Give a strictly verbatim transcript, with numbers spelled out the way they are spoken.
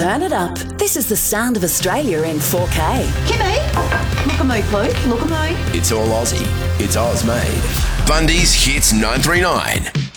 Turn it up. This is the sound of Australia in four K. Kimmy, look at me, please. Look at me. It's all Aussie. It's Oz made. Bundy's Hits nine three nine.